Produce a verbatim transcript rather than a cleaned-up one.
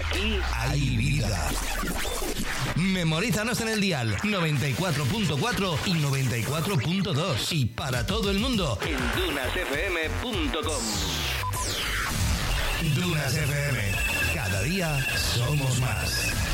Aquí hay vida. Memorízanos en el dial noventa y cuatro punto cuatro y noventa y cuatro punto dos y para todo el mundo en dunas f m punto com. Dunas F M. Cada día somos más.